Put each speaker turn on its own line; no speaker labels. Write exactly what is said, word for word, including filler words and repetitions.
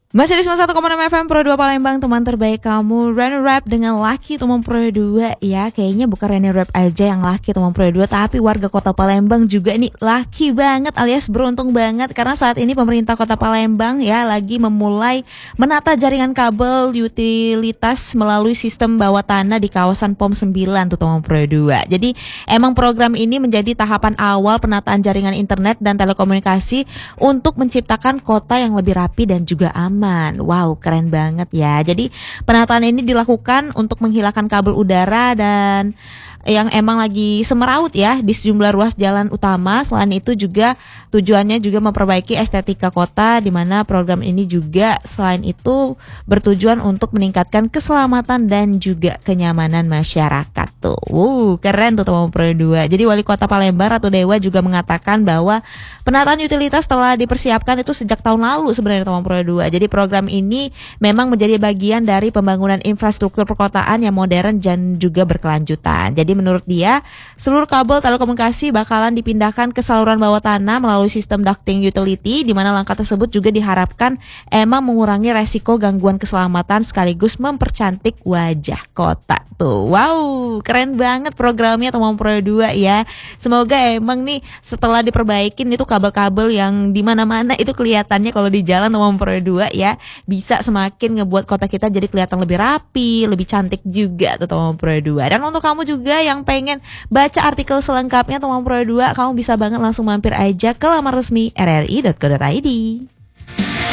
Masih di sembilan puluh satu koma enam F M Pro dua Palembang, teman terbaik kamu. Rani Rap dengan laki teman Pro dua ya. Kayaknya bukan Rani Rap aja yang laki teman Pro dua, tapi warga kota Palembang juga nih laki banget alias beruntung banget. Karena saat ini pemerintah kota Palembang ya lagi memulai menata jaringan kabel utilitas melalui sistem bawah tanah di kawasan P O M sembilan tuh teman Pro dua. Jadi emang program ini menjadi tahapan awal penataan jaringan internet dan telekomunikasi untuk menciptakan kota yang lebih rapi dan juga aman. Wow, keren banget ya. Jadi penataan ini dilakukan untuk menghilangkan kabel udara dan yang emang lagi semeraut ya di sejumlah ruas jalan utama. Selain itu juga tujuannya juga memperbaiki estetika kota, di mana program ini juga selain itu bertujuan untuk meningkatkan keselamatan dan juga kenyamanan masyarakat tuh. Wow, keren tuh teman Pro dua. Jadi Wali Kota Palembang Ratu Dewa juga mengatakan bahwa penataan utilitas telah dipersiapkan itu sejak tahun lalu sebenarnya teman Pro dua. Jadi program ini memang menjadi bagian dari pembangunan infrastruktur perkotaan yang modern dan juga berkelanjutan. Jadi menurut dia, seluruh kabel telekomunikasi bakalan dipindahkan ke saluran bawah tanah melalui sistem ducting utility, di mana langkah tersebut juga diharapkan emang mengurangi resiko gangguan keselamatan sekaligus mempercantik wajah kota tuh. Wow, keren banget programnya teman Pro dua ya. Semoga emang nih setelah diperbaikin itu kabel-kabel yang di mana-mana itu kelihatannya kalau di jalan teman Pro dua ya, bisa semakin ngebuat kota kita jadi kelihatan lebih rapi, lebih cantik juga tuh teman Pro dua. Dan untuk kamu juga yang pengen baca artikel selengkapnya teman Pro dua, kamu bisa banget langsung mampir aja ke laman resmi r r i dot co dot i d.